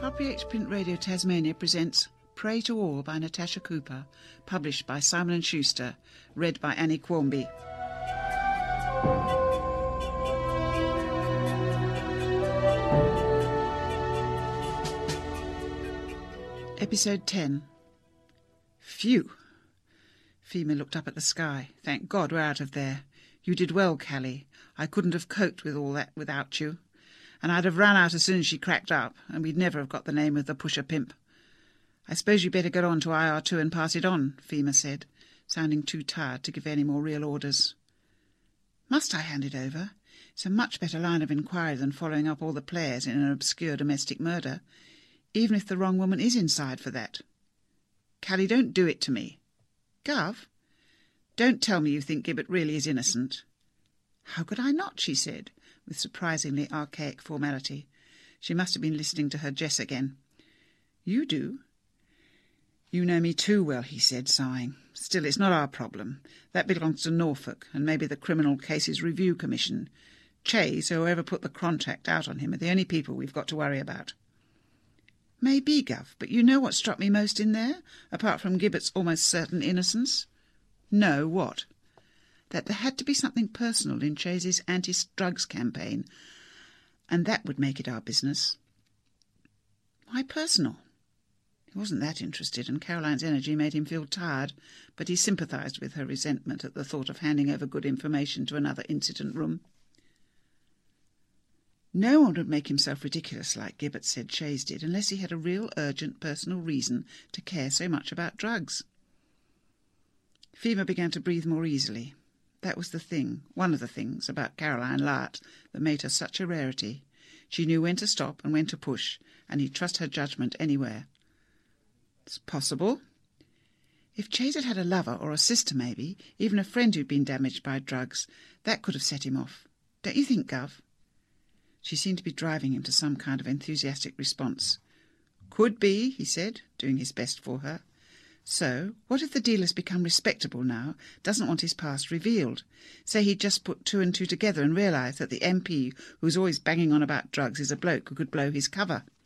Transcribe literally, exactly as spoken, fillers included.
R P H Print Radio Tasmania presents Pray to All by Natasha Cooper, published by Simon and Schuster, read by Annie Quarmby. Episode ten. Phew! Fema looked up at the sky. Thank God we're out of there. You did well, Callie. I couldn't have coped with all that without you. And I'd have run out as soon as she cracked up, and we'd never have got the name of the pusher pimp. I suppose you'd better get on to I R two and pass it on, Fema said, sounding too tired to give any more real orders. Must I hand it over? It's a much better line of inquiry than following up all the players in an obscure domestic murder, even if the wrong woman is inside for that. Callie, don't do it to me. Gov, don't tell me you think Gibbet really is innocent. How could I not, she said, with surprisingly archaic formality. She must have been listening to her Jess again. You do? You know me too well, he said, sighing. Still, it's not our problem. That belongs to Norfolk, and maybe the Criminal Cases Review Commission. Chase, or whoever put the contract out on him, are the only people we've got to worry about. Maybe, Gov, but you know what struck me most in there, apart from Gibbet's almost certain innocence? No, what? That there had to be something personal in Chase's anti-drugs campaign, and that would make it our business. Why personal? He wasn't that interested, and Caroline's energy made him feel tired, but he sympathised with her resentment at the thought of handing over good information to another incident room. No one would make himself ridiculous like Gibbet said Chase did unless he had a real urgent personal reason to care so much about drugs. Fema began to breathe more easily. That was the thing, one of the things, about Caroline Lart that made her such a rarity. She knew when to stop and when to push, and he'd trust her judgment anywhere. It's possible. If Chase had had a lover or a sister, maybe, even a friend who'd been damaged by drugs, that could have set him off. Don't you think, Gov? She seemed to be driving him to some kind of enthusiastic response. Could be, he said, doing his best for her. So, what if the dealer's become respectable now, doesn't want his past revealed? Say he'd just put two and two together and realised that the M P who's always banging on about drugs is a bloke who could blow his cover.